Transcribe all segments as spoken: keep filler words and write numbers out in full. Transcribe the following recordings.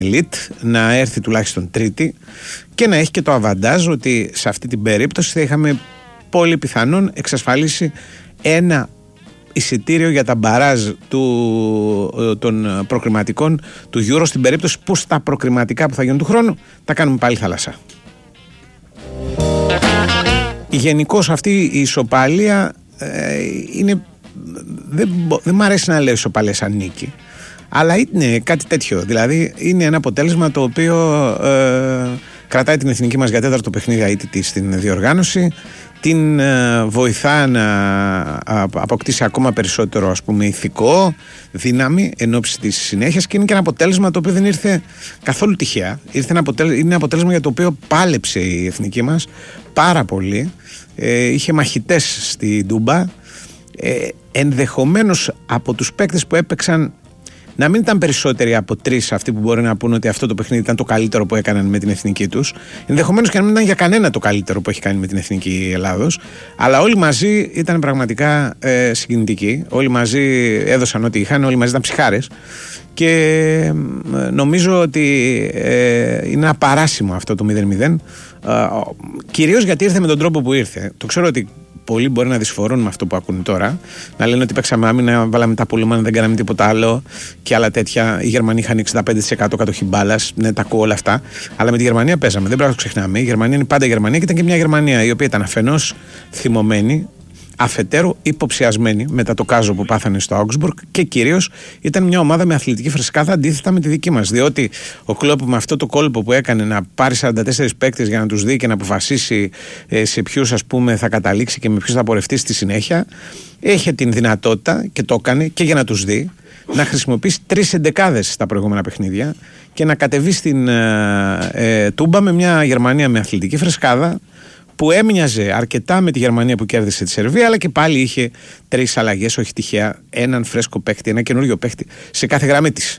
Elite να έρθει τουλάχιστον τρίτη και να έχει και το αβαντάζ ότι σε αυτή την περίπτωση θα είχαμε πολύ πιθανόν εξασφαλίσει ένα εισιτήριο για τα μπαράζ του, των προκριματικών του Euro, στην περίπτωση που στα προκριματικά που θα γίνουν του χρόνου τα κάνουμε πάλι θάλασσα. Γενικώς αυτή η ισοπαλία ε, είναι, δεν, δεν μ' αρέσει να λέω ισοπαλία σαν νίκη, αλλά είναι κάτι τέτοιο. Δηλαδή είναι ένα αποτέλεσμα το οποίο ε, κρατάει την εθνική μας για τέταρτο παιχνίδι αίτητη στην διοργάνωση, την ε, βοηθά να α, αποκτήσει ακόμα περισσότερο, ας πούμε, ηθικό δύναμη εν ώψη της συνέχειας, και είναι και ένα αποτέλεσμα το οποίο δεν ήρθε καθόλου τυχαία. Ήρθε ένα αποτέλεσμα, είναι ένα αποτέλεσμα για το οποίο πάλεψε η εθνική μας πάρα πολύ. Ε, είχε μαχητές στη Ντούμπα. Ε, ενδεχομένως από τους παίκτες που έπαιξαν να μην ήταν περισσότεροι από τρεις αυτοί που μπορεί να πούνε ότι αυτό το παιχνίδι ήταν το καλύτερο που έκαναν με την εθνική τους. Ενδεχομένως και να μην ήταν για κανένα το καλύτερο που έχει κάνει με την εθνική Ελλάδος. Αλλά όλοι μαζί ήταν πραγματικά ε, συγκινητικοί. Όλοι μαζί έδωσαν ό,τι είχαν, όλοι μαζί ήταν ψυχάρες. Και ε, νομίζω ότι ε, είναι απαράσιμο αυτό το μηδέν μηδέν. Ε, κυρίως γιατί ήρθε με τον τρόπο που ήρθε. Το ξέρω ότι πολλοί μπορεί να δυσφορούν με αυτό που ακούνε τώρα, να λένε ότι παίξαμε άμυνα, βάλαμε τα πουλούμανα, δεν κάναμε τίποτα άλλο και άλλα τέτοια. Οι Γερμανοί είχαν εξήντα πέντε τοις εκατό κατοχή μπάλας. Ναι, τα ακούω όλα αυτά. Αλλά με τη Γερμανία παίζαμε. Δεν πρέπει να το ξεχνάμε. Η Γερμανία είναι πάντα η Γερμανία και ήταν και μια Γερμανία η οποία ήταν αφενός θυμωμένη, αφετέρου υποψιασμένη μετά το κάζο που πάθανε στο Augsburg, και κυρίως ήταν μια ομάδα με αθλητική φρεσκάδα αντίθετα με τη δική μας. Διότι ο Κλόπ με αυτό το κόλπο που έκανε να πάρει σαράντα τέσσερις παίκτες για να τους δει και να αποφασίσει ε, σε ποιους, ας πούμε, θα καταλήξει και με ποιους θα πορευτεί στη συνέχεια, είχε την δυνατότητα και το έκανε και για να τους δει να χρησιμοποιήσει τρεις εντεκάδες στα προηγούμενα παιχνίδια και να κατεβεί στην ε, ε, Τούμπα με μια Γερμανία με αθλητική φρεσκάδα που έμοιαζε αρκετά με τη Γερμανία που κέρδισε τη Σερβία, αλλά και πάλι είχε τρεις αλλαγές, όχι τυχαία, έναν φρέσκο παίκτη, ένα καινούριο παίκτη σε κάθε γραμμή της.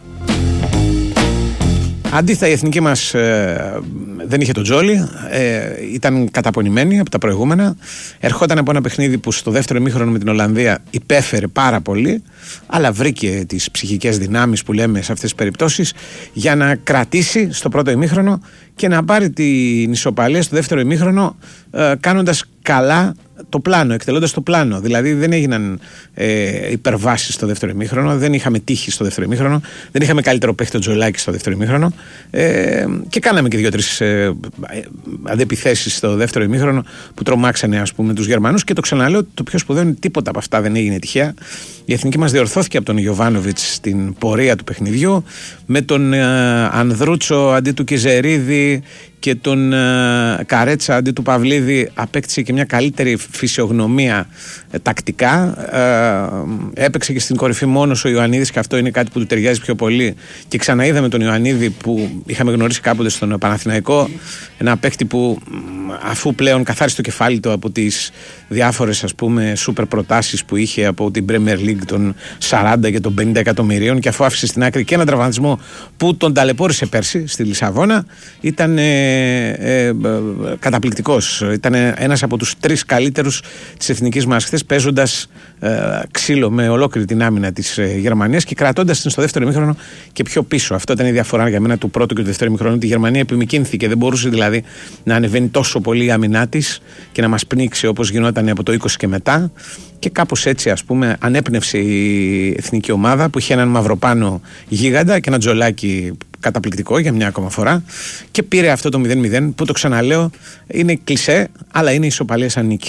Αντίθετα, η εθνική μας ε, δεν είχε τον Τζόλι, ε, ήταν καταπονημένη από τα προηγούμενα. Ερχόταν από ένα παιχνίδι που στο δεύτερο ημίχρονο με την Ολλανδία υπέφερε πάρα πολύ, αλλά βρήκε τις ψυχικές δυνάμεις που λέμε σε αυτές τις περιπτώσεις για να κρατήσει στο πρώτο ημίχρονο και να πάρει την ισοπαλία στο δεύτερο ημίχρονο, ε, κάνοντας καλά το πλάνο, εκτελώντας το πλάνο. Δηλαδή δεν έγιναν ε, υπερβάσεις στο δεύτερο ημίχρονο, δεν είχαμε τύχη στο δεύτερο ημίχρονο, δεν είχαμε καλύτερο παίχτη το Τζολάκι στο δεύτερο ημίχρονο, ε, και κάναμε και δύο-τρεις ε, αντεπιθέσεις στο δεύτερο ημίχρονο που τρομάξανε, ας πούμε, τους Γερμανούς. Και το ξαναλέω, το πιο σπουδαίο είναι τίποτα από αυτά δεν έγινε τυχαία. Η εθνική μας διορθώθηκε από τον Γιοβάνοβιτς στην πορεία του παιχνιδιού, με τον ε, Ανδρούτσο αντί του Κιζερίδη και τον ε, Καρέτσα αντί του Παυλίδη απέκτησε και μια καλύτερη φυσιογνωμία ε, τακτικά. Ε, έπαιξε και στην κορυφή μόνος ο Ιωαννίδης, και αυτό είναι κάτι που του ταιριάζει πιο πολύ. Και ξαναείδαμε τον Ιωαννίδη που είχαμε γνωρίσει κάποτε στον Παναθηναϊκό, ένα παίκτη που, αφού πλέον καθάρισε το κεφάλι του από τις διάφορες, ας πούμε, σούπερ προτάσεις που είχε από την Premier League των σαράντα και των πενήντα εκατομμυρίων, και αφού άφησε στην άκρη και έναν τραυματισμό που τον ταλαιπώρησε πέρσι στη Λισαβόνα, ήταν ε, ε, ε, καταπληκτικός. Ήταν ένας από τους τρεις καλύτερους της εθνικής μας χθες, παίζοντας ε, ξύλο με ολόκληρη την άμυνα της ε, Γερμανίας και κρατώντας την στο δεύτερο ημίχρονο και πιο πίσω. Αυτό ήταν η διαφορά για μένα του πρώτου και του δεύτερου ημίχρονου. Η Γερμανία επιμικίνθηκε, δεν μπορούσε δηλαδή να ανεβαίνει τόσο πολύ η άμυνά της και να μας πνίξει όπως γινόταν από το είκοσι και μετά. Και κάπως έτσι, ας πούμε, ανέπνευσε η εθνική ομάδα που είχε έναν Μαυροπάνο γίγαντα και ένα Τζολάκι καταπληκτικό για μια ακόμα φορά, και πήρε αυτό το μηδέν μηδέν που, το ξαναλέω, είναι κλισέ, αλλά είναι ισοπαλία σαν νίκη.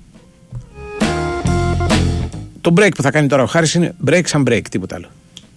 Το break που θα κάνει τώρα ο Χάρης είναι break σαν break, τίποτα άλλο.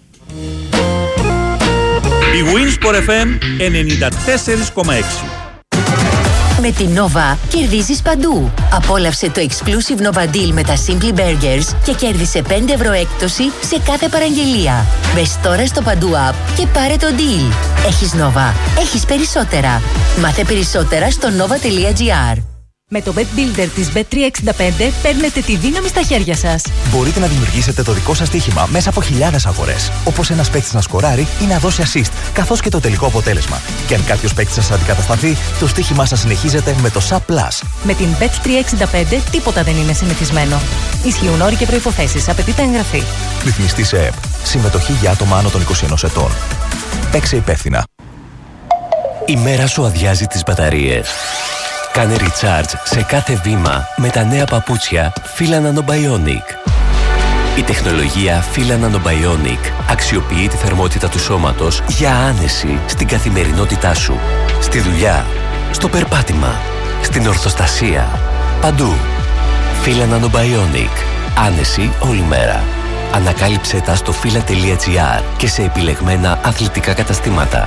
Η Winsport εφ εμ ενενήντα τέσσερα κόμμα έξι. Με την Nova κερδίζεις παντού. Απόλαυσε το exclusive Nova Deal με τα Simply Burgers και κέρδισε πέντε ευρώ έκπτωση σε κάθε παραγγελία. Μπες τώρα στο Παντού App και πάρε το deal. Έχεις Nova. Έχεις περισσότερα. Μάθε περισσότερα στο nova τελεία gr. Με το Bet Builder της μπετ τριακόσια εξήντα πέντε παίρνετε τη δύναμη στα χέρια σας. Μπορείτε να δημιουργήσετε το δικό σας στοίχημα μέσα από χιλιάδες αγορές. Όπως ένας παίκτης να σκοράρει ή να δώσει assist, καθώς και το τελικό αποτέλεσμα. Και αν κάποιος παίκτης σας αντικατασταθεί, το στοίχημά σας συνεχίζεται με το Sub Plus. Με την μπετ τριακόσια εξήντα πέντε τίποτα δεν είναι συνηθισμένο. Ισχύουν όροι και προϋποθέσεις. Απαιτείται εγγραφή. Ρυθμιστή σε ΕΠ. Συμμετοχή για άτομα άνω των είκοσι ενός ετών. Παίξε υπεύθυνα. Η μέρα σου αδειάζει τις μπαταρίες. Κάνε recharge σε κάθε βήμα με τα νέα παπούτσια Fila Nanobionic. Η τεχνολογία Fila Nanobionic αξιοποιεί τη θερμότητα του σώματος για άνεση στην καθημερινότητά σου. Στη δουλειά, στο περπάτημα, στην ορθοστασία, παντού. Fila Nanobionic. Άνεση όλη μέρα. Ανακάλυψε τα στο fila τελεία gr και σε επιλεγμένα αθλητικά καταστήματα.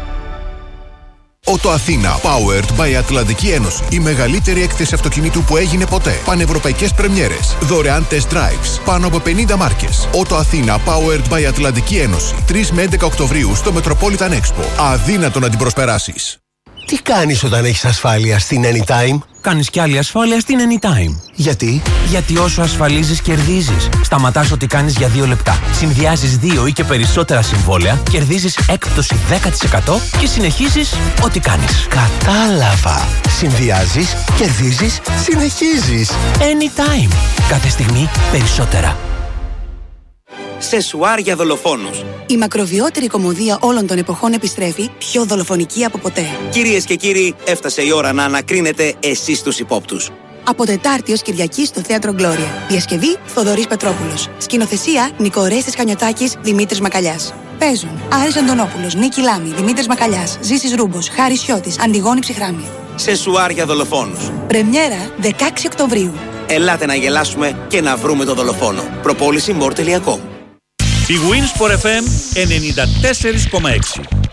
Ότο Αθήνα, powered by Ατλαντική Ένωση. Η μεγαλύτερη έκθεση αυτοκινήτου που έγινε ποτέ. Πανευρωπαϊκές πρεμιέρες. Δωρεάν test drives. Πάνω από πενήντα μάρκες. Ότο Αθήνα, powered by Ατλαντική Ένωση. τρεις με έντεκα Οκτωβρίου στο Metropolitan Expo. Αδύνατο να την προσπεράσεις. Τι κάνεις όταν έχεις ασφάλεια στην Anytime? Κάνεις κι άλλη ασφάλεια στην Anytime. Γιατί? Γιατί όσο ασφαλίζεις, κερδίζεις. Σταματάς ό,τι κάνεις για δύο λεπτά. Συνδυάζεις δύο ή και περισσότερα συμβόλαια, κερδίζεις έκπτωση δέκα τοις εκατό και συνεχίζεις ό,τι κάνεις. Κατάλαβα. Συνδυάζεις, κερδίζεις, συνεχίζεις. Anytime. Κάθε στιγμή περισσότερα. Σεσουάρ για δολοφόνους. Η μακροβιότερη κομμωδία όλων των εποχών επιστρέφει πιο δολοφονική από ποτέ. Κυρίες και κύριοι, έφτασε η ώρα να ανακρίνετε εσείς τους υπόπτους. Από Τετάρτη ως Κυριακή στο Θέατρο Gloria. Διασκευή Θοδωρής Πετρόπουλος. Σκηνοθεσία Νικορέστης Χανιωτάκης, Δημήτρης Μακαλιάς. Παίζουν Άρης Αντωνόπουλος, Νίκη Λάμη, Δημήτρης Μακαλιάς, Ζήσης Ρούμπος, Χάρης Σιώτης, Αντιγόνη Ψυχράμη. Σεσουάρ για δολοφόνους. Πρεμιέρα δεκαέξι Οκτωβρίου. Ελάτε να γελάσουμε και να βρούμε τον δολοφόνο. Προπόληση μορ τελεία κομ. Η Winsport εφ εμ ενενήντα τέσσερα κόμμα έξι.